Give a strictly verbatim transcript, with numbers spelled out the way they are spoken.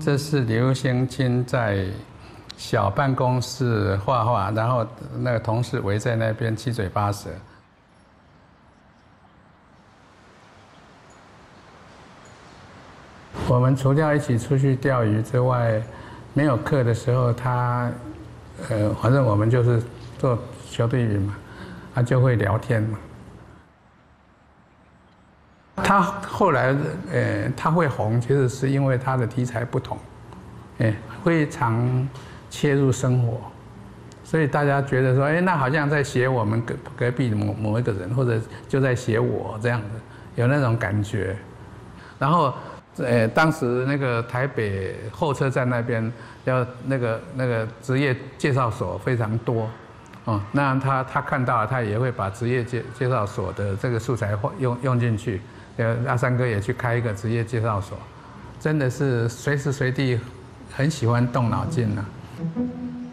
这是刘兴清在小办公室画画，然后那个同事围在那边七嘴八舌。我们除掉一起出去钓鱼之外，没有课的时候，他呃，反正我们就是做球队员嘛，他就会聊天嘛。他后来呃，他会红，其实是因为他的题材不同，哎，非常切入生活，所以大家觉得说，哎，那好像在写我们隔隔壁某某一个人，或者就在写我这样子，有那种感觉。然后，呃，当时那个台北候车站那边，要那个那个职业介绍所非常多，哦，那他他看到了，他也会把职业介介绍所的这个素材用用进去。呃，阿三哥也去开一个职业介绍所，真的是随时随地很喜欢动脑筋啊。